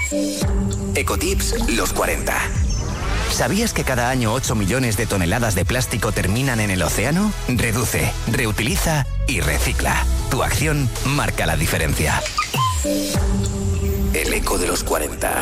Ecotips los 40. ¿Sabías que cada año 8 millones de toneladas de plástico terminan en el océano? Reduce, reutiliza y recicla. Tu acción marca la diferencia. El eco de los 40.